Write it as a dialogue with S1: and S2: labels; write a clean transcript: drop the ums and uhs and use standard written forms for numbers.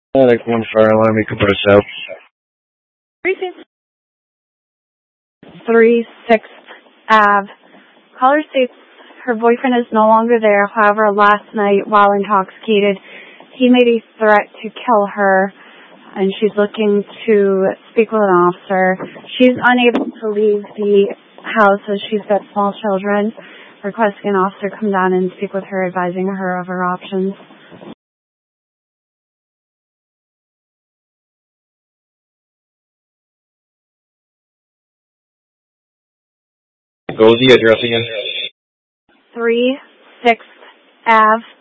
S1: Like 1 fire alarm, you can put us out.
S2: 3 6th Ave. Caller states her boyfriend is no longer there. However, last night, while intoxicated, he made a threat to kill her, and she's looking to speak with an officer. She's unable to leave the house as she's got small children, requesting an officer come down and speak with her, advising her of her options.
S1: Go to the address again.
S2: 3 6th Ave.